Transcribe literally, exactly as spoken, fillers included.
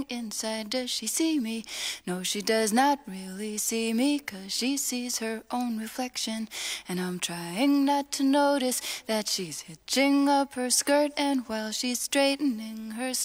inside. Does she see me? No, she does not really see me, 'cause she sees her own reflection. And I'm trying not to notice that she's hitching up her skirt, and while she's straightening her